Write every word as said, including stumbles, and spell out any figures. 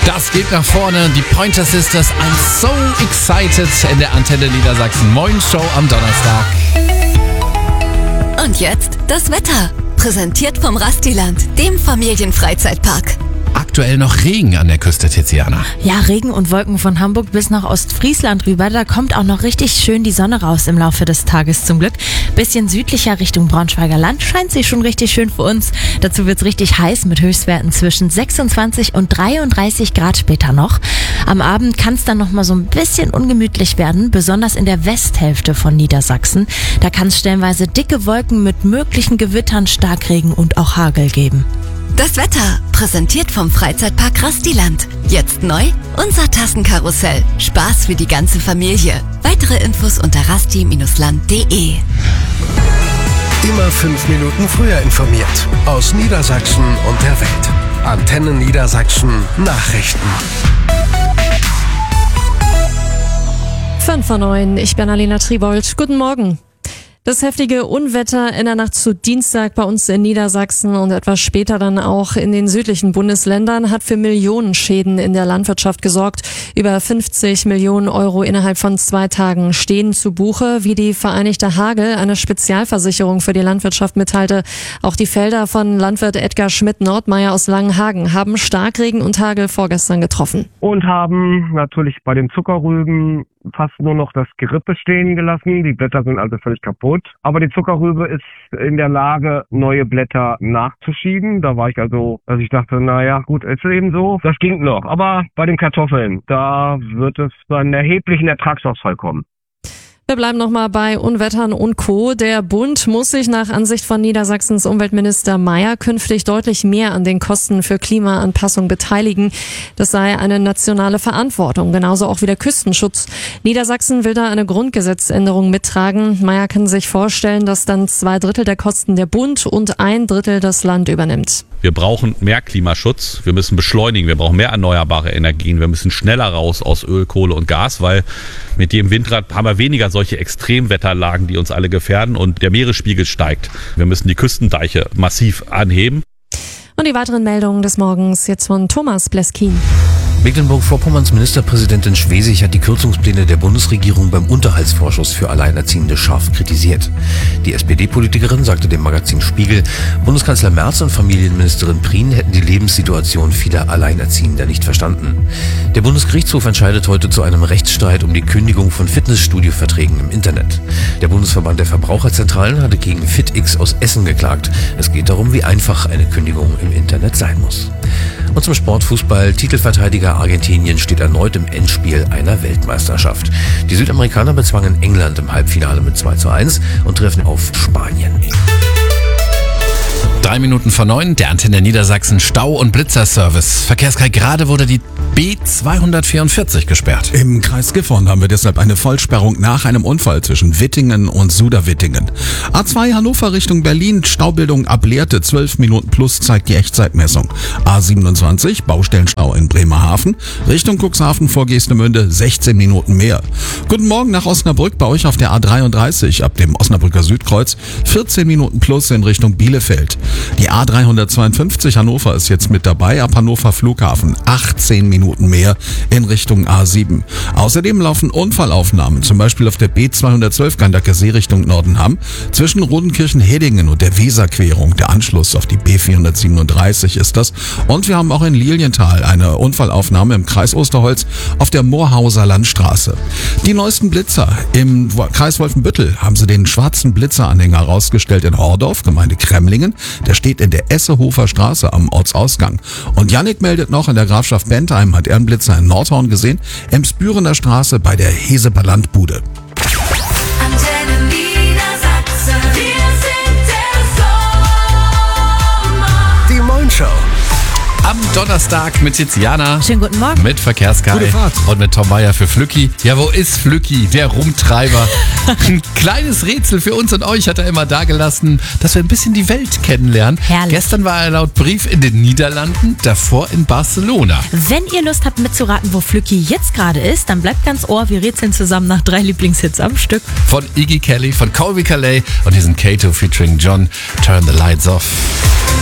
Das geht nach vorne. Die Pointer Sisters, I'm so excited in der Antenne Niedersachsen. Moin Show am Donnerstag. Und jetzt das Wetter. Präsentiert vom Rastiland, dem Familienfreizeitpark. Aktuell noch Regen an der Küste, Tiziana. Ja, Regen und Wolken von Hamburg bis nach Ostfriesland rüber. Da kommt auch noch richtig schön die Sonne raus im Laufe des Tages zum Glück. Bisschen südlicher Richtung Braunschweiger Land scheint sie schon richtig schön für uns. Dazu wird's richtig heiß mit Höchstwerten zwischen sechsundzwanzig und dreiunddreißig Grad später noch. Am Abend kann es dann noch mal so ein bisschen ungemütlich werden, besonders in der Westhälfte von Niedersachsen. Da kann es stellenweise dicke Wolken mit möglichen Gewittern, Starkregen und auch Hagel geben. Das Wetter, präsentiert vom Freizeitpark Rastiland. Jetzt neu, unser Tassenkarussell. Spaß für die ganze Familie. Weitere Infos unter rasti Bindestrich land punkt de. Immer fünf Minuten früher informiert. Aus Niedersachsen und der Welt. Antenne Niedersachsen Nachrichten. fünf vor neun, ich bin Alena Tribold. Guten Morgen. Das heftige Unwetter in der Nacht zu Dienstag bei uns in Niedersachsen und etwas später dann auch in den südlichen Bundesländern hat für Millionen Schäden in der Landwirtschaft gesorgt. Über fünfzig Millionen Euro innerhalb von zwei Tagen stehen zu Buche, wie die Vereinigte Hagel, eine Spezialversicherung für die Landwirtschaft, mitteilte. Auch die Felder von Landwirt Edgar Schmidt-Nordmeier aus Langenhagen haben Starkregen und Hagel vorgestern getroffen. Und haben natürlich bei den Zuckerrüben fast nur noch das Gerippe stehen gelassen. Die Blätter sind also völlig kaputt. Aber die Zuckerrübe ist in der Lage, neue Blätter nachzuschieben. Da war ich also, dass ich dachte, naja, gut, ist eben so. Das ging noch. Aber bei den Kartoffeln, da wird es zu einem erheblichen Ertragsausfall kommen. Wir bleiben nochmal bei Unwettern und Co. Der Bund muss sich nach Ansicht von Niedersachsens Umweltminister Mayer künftig deutlich mehr an den Kosten für Klimaanpassung beteiligen. Das sei eine nationale Verantwortung, genauso auch wie der Küstenschutz. Niedersachsen will da eine Grundgesetzänderung mittragen. Mayer kann sich vorstellen, dass dann zwei Drittel der Kosten der Bund und ein Drittel das Land übernimmt. Wir brauchen mehr Klimaschutz, wir müssen beschleunigen, wir brauchen mehr erneuerbare Energien, wir müssen schneller raus aus Öl, Kohle und Gas, weil mit jedem Windrad haben wir weniger solche Extremwetterlagen, die uns alle gefährden und der Meeresspiegel steigt. Wir müssen die Küstendeiche massiv anheben. Und die weiteren Meldungen des Morgens jetzt von Thomas Bleskin. Mecklenburg-Vorpommerns Ministerpräsidentin Schwesig hat die Kürzungspläne der Bundesregierung beim Unterhaltsvorschuss für Alleinerziehende scharf kritisiert. Die S P D-Politikerin sagte dem Magazin Spiegel, Bundeskanzler Merz und Familienministerin Prien hätten die Lebenssituation vieler Alleinerziehender nicht verstanden. Der Bundesgerichtshof entscheidet heute zu einem Rechtsstreit um die Kündigung von Fitnessstudio-Verträgen im Internet. Der Bundesverband der Verbraucherzentralen hatte gegen FitX aus Essen geklagt. Es geht darum, wie einfach eine Kündigung im Internet sein muss. Und zum Sportfußball, Titelverteidiger Argentinien steht erneut im Endspiel einer Weltmeisterschaft. Die Südamerikaner bezwangen England im Halbfinale mit zwei zu eins und treffen auf Spanien. Drei Minuten vor neun, der Antenne Niedersachsen Stau- und Blitzerservice. Verkehrskreis gerade wurde die B zweihundertvierundvierzig gesperrt. Im Kreis Gifhorn haben wir deshalb eine Vollsperrung nach einem Unfall zwischen Wittingen und Suderwittingen. A zwei Hannover Richtung Berlin, Staubildung ab Lehrte, zwölf Minuten plus zeigt die Echtzeitmessung. A siebenundzwanzig, Baustellenstau in Bremerhaven, Richtung Cuxhaven vor Geestemünde, sechzehn Minuten mehr. Guten Morgen nach Osnabrück, bei euch auf der A dreiunddreißig, ab dem Osnabrücker Südkreuz, vierzehn Minuten plus in Richtung Bielefeld. Die A dreihundertzweiundfünfzig Hannover ist jetzt mit dabei, ab Hannover Flughafen, achtzehn Minuten mehr in Richtung A sieben. Außerdem laufen Unfallaufnahmen, zum Beispiel auf der B zweihundertzwölf Gandacker See Richtung Nordenham, zwischen Rodenkirchen-Hedingen und der Weserquerung. Der Anschluss auf die B vierhundertsiebenunddreißig ist das. Und wir haben auch in Lilienthal eine Unfallaufnahme im Kreis Osterholz auf der Moorhauser Landstraße. Die neuesten Blitzer im Kreis Wolfenbüttel haben sie den schwarzen Blitzeranhänger rausgestellt in Hordorf, Gemeinde Kremlingen. Der steht in der Essehofer Straße am Ortsausgang. Und Yannick meldet noch, in der Grafschaft Bentheim hat er einen Blitzer in Nordhorn gesehen, im Spürener Straße bei der Heseper Landbude. Antenne Niedersachsen, wir sind der Sommer. Die Moin Show. Am Donnerstag mit Tiziana. Schönen guten Morgen. Mit Verkehrskai. Gute Fahrt. Und mit Tom Meyer für Flücki. Ja, wo ist Flücki? Der Rumtreiber. Ein kleines Rätsel für uns und euch hat er immer dagelassen, dass wir ein bisschen die Welt kennenlernen. Herrlich. Gestern war er laut Brief in den Niederlanden, davor in Barcelona. Wenn ihr Lust habt mitzuraten, wo Flücki jetzt gerade ist, dann bleibt ganz Ohr. Wir rätseln zusammen nach drei Lieblingshits am Stück. Von Iggy Kelly, von Colby Calais und hier sind Kato featuring John, Turn the Lights Off.